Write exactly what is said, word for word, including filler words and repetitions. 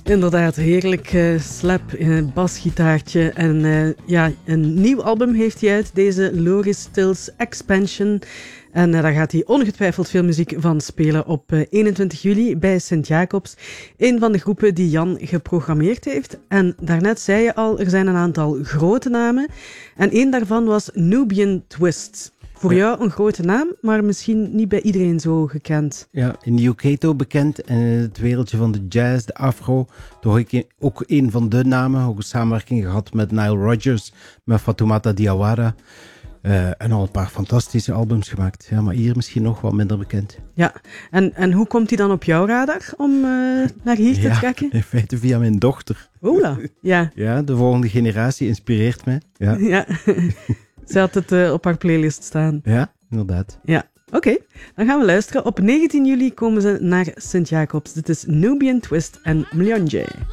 Inderdaad, heerlijk uh, slap, uh, basgitaartje. En uh, ja, een nieuw album heeft hij uit, deze Loris Stills Expansion. En uh, daar gaat hij ongetwijfeld veel muziek van spelen op uh, eenentwintig juli bij Sint-Jacobs. Een van de groepen die Jan geprogrammeerd heeft. En daarnet zei je al, er zijn een aantal grote namen. En één daarvan was Nubian Twist. Voor jou een grote naam, maar misschien niet bij iedereen zo gekend. Ja, in de U K toch bekend en in het wereldje van de jazz, de afro, toch ook een van de namen. Ook een samenwerking gehad met Nile Rodgers, met Fatoumata Diawara. Uh, en al een paar fantastische albums gemaakt. Ja, maar hier misschien nog wat minder bekend. Ja, en, en hoe komt hij dan op jouw radar om uh, naar hier te ja, trekken? In feite via mijn dochter. Ola, ja. Ja, de volgende generatie inspireert mij. Ja. ja. Ze had het uh, op haar playlist staan. Ja, inderdaad. Ja, oké. Okay. Dan gaan we luisteren. Op negentien juli komen ze naar Sint-Jacobs. Dit is Nubian Twist en Mlionje.